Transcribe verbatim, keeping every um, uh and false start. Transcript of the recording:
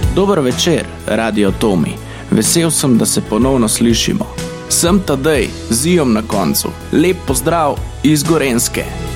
Dober večer, Radio Tomi. Vesel sem, da se ponovno slišimo. Sem Tadej, z i-jem na koncu. Lep pozdrav iz Gorenjske.